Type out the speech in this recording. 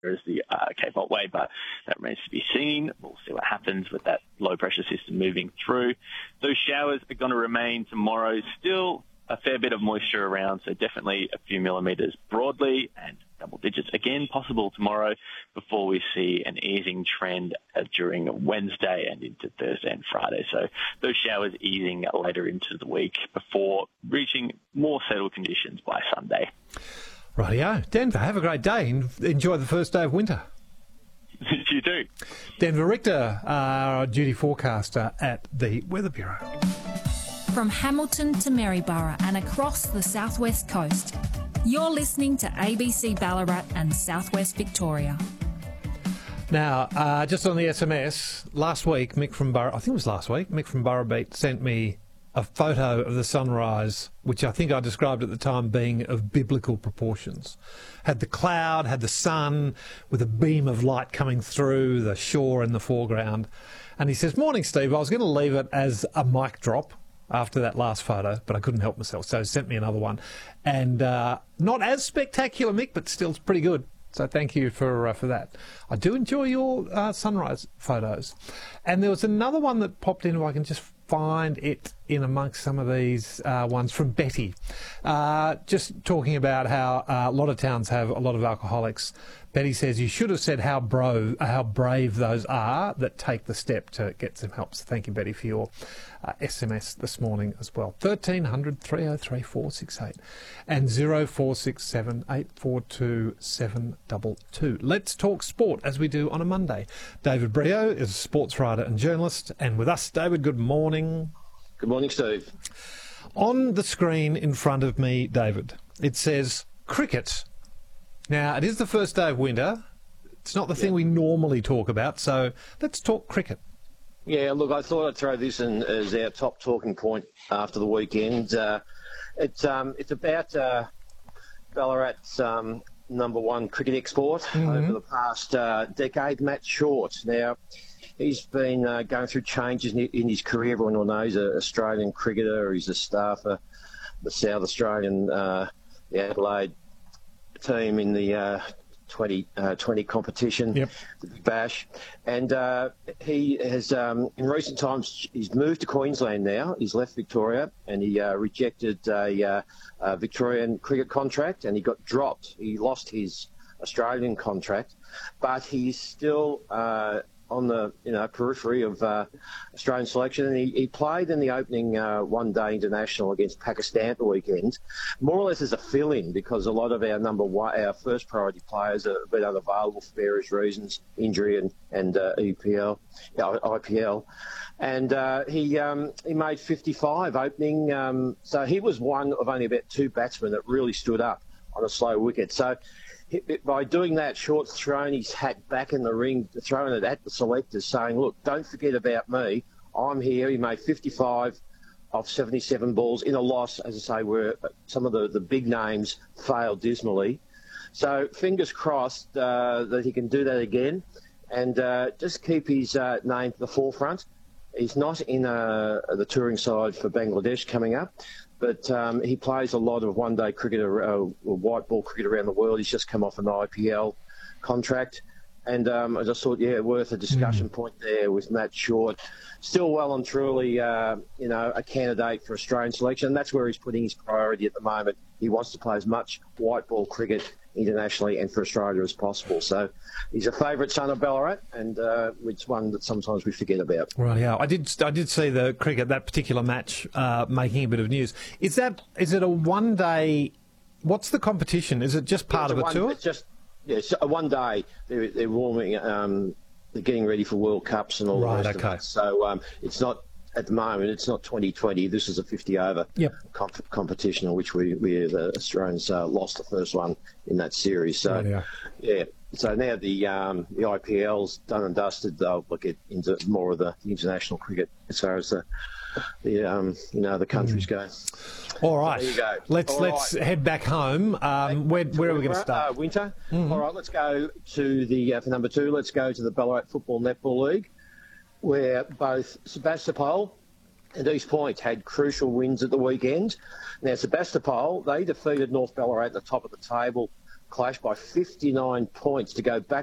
as the Cape Otway, but that remains to be seen. We'll see what happens with that low-pressure system moving through. Those showers are going to remain tomorrow. Still a fair bit of moisture around, so definitely a few millimetres broadly and double digits again possible tomorrow before we see an easing trend during Wednesday and into Thursday and Friday. So those showers easing later into the week before reaching more settled conditions by Sunday. Rightio. Denver, have a great day and enjoy the first day of winter. You too. Denver Richter, our duty forecaster at the Weather Bureau. From Hamilton to Maryborough and across the southwest coast, you're listening to ABC Ballarat and Southwest Victoria. Now, just on the SMS, last week, Mick from Burrabeat sent me a photo of the sunrise, which I think I described at the time being of biblical proportions. Had the cloud, had the sun, with a beam of light coming through the shore in the foreground. And he says, "Morning, Steve. I was going to leave it as a mic drop after that last photo, but I couldn't help myself, so he sent me another one. And not as spectacular, Mick, but still pretty good. So thank you for that. I do enjoy your sunrise photos. And there was another one that popped in, if I can just find it in amongst some of these ones, from Betty. Just talking about how a lot of towns have a lot of alcoholics. Betty says, you should have said how brave those are that take the step to get some help. So thank you, Betty, for your SMS this morning as well. 1300 303 468 and 0467 842 722. Let's talk sport as we do on a Monday. David Brio is a sports writer and journalist. And with us, David, good morning. Good morning, Steve. On the screen in front of me, David, it says cricket. Now, it is the first day of winter. It's not the thing we normally talk about, so let's talk cricket. Yeah, look, I thought I'd throw this in as our top talking point after the weekend. It's about Ballarat's number one cricket export over the past decade, Matt Short. Now, he's been going through changes in his career. Everyone will know he's an Australian cricketer. He's a star for the South Australian, the Adelaide team in the 2020 competition, the Big Bash. And he has, in recent times, he's moved to Queensland now. He's left Victoria and he rejected a Victorian cricket contract and he got dropped. He lost his Australian contract, but he's still on the periphery of Australian selection, and he played in the opening one-day international against Pakistan the weekend, more or less as a fill-in because a lot of our first priority players have been unavailable for various reasons, injury and IPL, and he made 55 opening, so he was one of only about two batsmen that really stood up on a slow wicket. So by doing that, Short's thrown his hat back in the ring, throwing it at the selectors, saying, look, don't forget about me. I'm here. He made 55 off 77 balls in a loss, as I say, where some of the big names failed dismally. So fingers crossed that he can do that again and just keep his name to the forefront. He's not in the touring side for Bangladesh coming up, but he plays a lot of one-day cricket, white ball cricket around the world. He's just come off an IPL contract. And I just thought, worth a discussion point there with Matt Short. Still well and truly, a candidate for Australian selection. And that's where he's putting his priority at the moment. He wants to play as much white ball cricket internationally and for Australia as possible. So he's a favourite son of Ballarat, and it's one that sometimes we forget about. Right, yeah. I did see the cricket, that particular match, making a bit of news. Is it a one-day? What's the competition? Is it just part of a tour? It's a one day. They're warming. They're getting ready for World Cups and all the rest of it. So it's not at the moment. It's not 2020. This is a 50 over competition, in which we the Australians lost the first one in that series. So So now the IPL's done and dusted. They'll get into more of the international cricket as far as the countries go. All right. So there you go. Let's head back home. Where are we going to start? Winter. All right. Let's go to for number two. Let's go to the Ballarat Football Netball League, where both Sebastopol and East Point had crucial wins at the weekend. Now, Sebastopol, they defeated North Ballarat at the top of the table clash by 59 points to go back